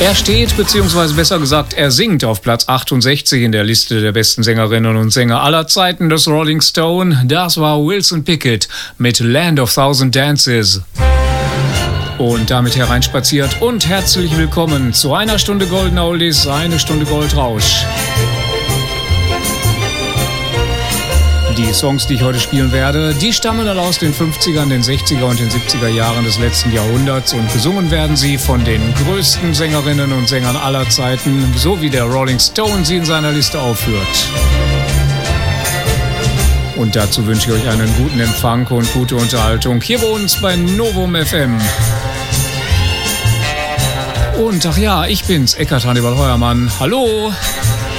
Er steht, beziehungsweise besser gesagt, er singt auf Platz 68 in der Liste der besten Sängerinnen und Sänger aller Zeiten des Rolling Stone. Das war Wilson Pickett mit Land of Thousand Dances. Und damit hereinspaziert und herzlich willkommen zu einer Stunde Golden Oldies, eine Stunde Goldrausch. Die Songs, die ich heute spielen werde, die stammen alle aus den 50ern, den 60er und den 70er Jahren des letzten Jahrhunderts und gesungen werden sie von den größten Sängerinnen und Sängern aller Zeiten, so wie der Rolling Stone sie in seiner Liste aufführt. Und dazu wünsche ich euch einen guten Empfang und gute Unterhaltung hier bei uns bei Novum FM. Und ach ja, ich bin's, Eckart Hannibal Heuermann. Hallo!